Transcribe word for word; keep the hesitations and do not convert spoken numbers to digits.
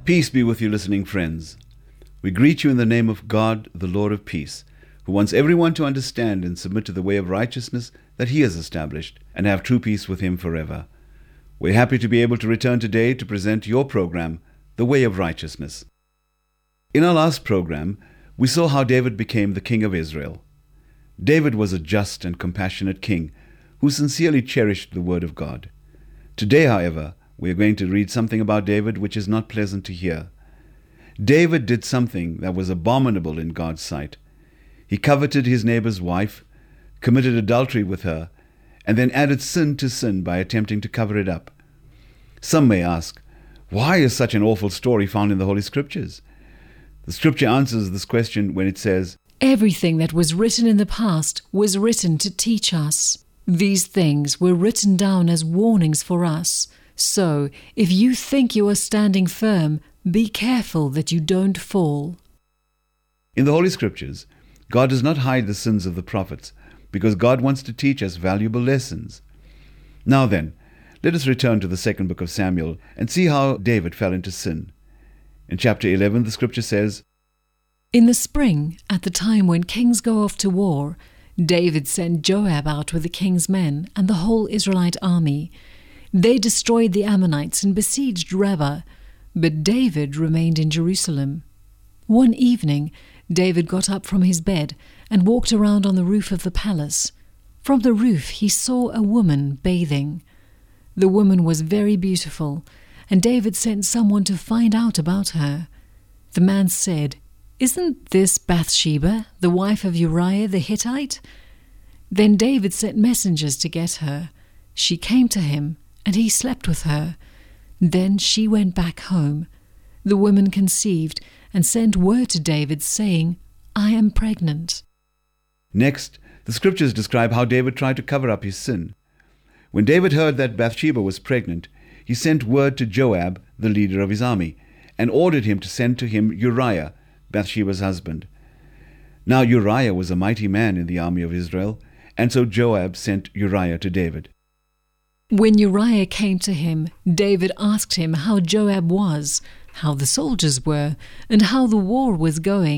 Peace be with you, listening friends. We greet you in the name of God, the Lord of peace, who wants everyone to understand and submit to the way of righteousness that he has established and have true peace with him forever. We're happy to be able to return today to present your program, The Way of Righteousness. In our last program, we saw how David became the king of Israel. David was a just and compassionate king who sincerely cherished the word of God. Today, however, we are going to read something about David which is not pleasant to hear. David did something that was abominable in God's sight. He coveted his neighbor's wife, committed adultery with her, and then added sin to sin by attempting to cover it up. Some may ask, why is such an awful story found in the Holy Scriptures? The Scripture answers this question when it says, "Everything that was written in the past was written to teach us. These things were written down as warnings for us. So, if you think you are standing firm, be careful that you don't fall." In the Holy Scriptures, God does not hide the sins of the prophets, because God wants to teach us valuable lessons. Now then, let us return to the second book of Samuel and see how David fell into sin. In chapter eleven, the Scripture says, "In the spring, at the time when kings go off to war, David sent Joab out with the king's men and the whole Israelite army. They destroyed the Ammonites and besieged Rabbah, but David remained in Jerusalem. One evening, David got up from his bed and walked around on the roof of the palace. From the roof he saw a woman bathing. The woman was very beautiful, and David sent someone to find out about her. The man said, 'Isn't this Bathsheba, the wife of Uriah the Hittite?' Then David sent messengers to get her. She came to him, and he slept with her. Then she went back home. The woman conceived and sent word to David, saying, 'I am pregnant.'" Next, the Scriptures describe how David tried to cover up his sin. When David heard that Bathsheba was pregnant, he sent word to Joab, the leader of his army, and ordered him to send to him Uriah, Bathsheba's husband. Now Uriah was a mighty man in the army of Israel, and so Joab sent Uriah to David. When Uriah came to him, David asked him how Joab was, how the soldiers were, and how the war was going.